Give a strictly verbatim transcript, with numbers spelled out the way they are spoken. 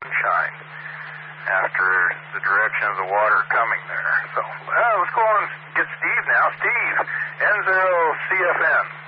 sunshine after the direction of the water coming there. So, well, let's go on and get Steve now. Steve, N zero C F N.